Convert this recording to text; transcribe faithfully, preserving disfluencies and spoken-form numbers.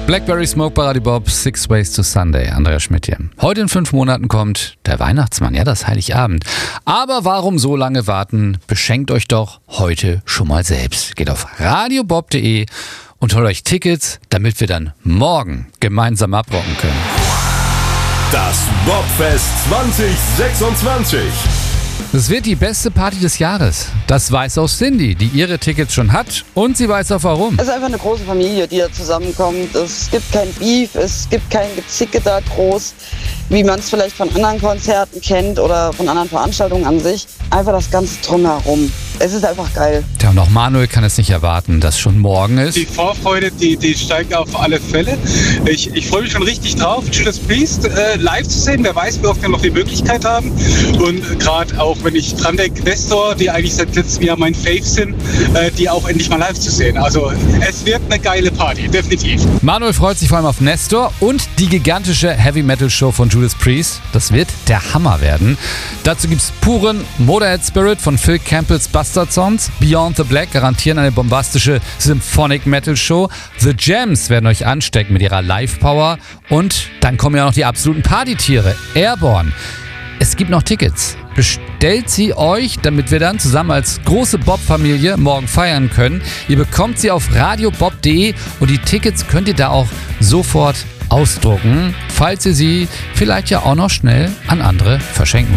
Blackberry Smoke bei Radio Bob, Six Ways to Sunday. Andreas Schmidt hier. Heute in fünf Monaten kommt der Weihnachtsmann, ja, das Heiligabend. Aber warum so lange warten? Beschenkt euch doch heute schon mal selbst. Geht auf radiobob punkt de und holt euch Tickets, damit wir dann morgen gemeinsam abrocken können. Das Bobfest zwanzig sechsundzwanzig. Es wird die beste Party des Jahres. Das weiß auch Cindy, die ihre Tickets schon hat, und sie weiß auch warum. Es ist einfach eine große Familie, die da zusammenkommt. Es gibt kein Beef, es gibt kein Gezicke da groß, wie man es vielleicht von anderen Konzerten kennt oder von anderen Veranstaltungen an sich. Einfach das Ganze drumherum. Es ist einfach geil. Tja, und auch Manuel kann es nicht erwarten, dass schon morgen ist. Die Vorfreude, die, die steigt auf alle Fälle. Ich, ich freue mich schon richtig drauf, Judas Priest äh, live zu sehen. Wer weiß, wie oft wir noch die Möglichkeit haben. Und gerade auch, wenn ich dran denke, Nestor, die eigentlich seit letztem Jahr mein Fave sind, äh, die auch endlich mal live zu sehen. Also es wird eine geile Party, definitiv. Manuel freut sich vor allem auf Nestor und die gigantische Heavy-Metal-Show von Judas Priest. Das wird der Hammer werden. Dazu gibt's puren Motorhead-Spirit von Phil Campbells Bastard Songs. Beyond the Black garantieren eine bombastische Symphonic-Metal-Show. The Gems werden euch anstecken mit ihrer Live-Power. Und dann kommen ja noch die absoluten Partytiere. Airborne. Es gibt noch Tickets. Bestellt sie euch, damit wir dann zusammen als große Bob-Familie morgen feiern können. Ihr bekommt sie auf radiobob punkt de und die Tickets könnt ihr da auch sofort ausdrucken, falls ihr sie vielleicht ja auch noch schnell an andere verschenken wollt.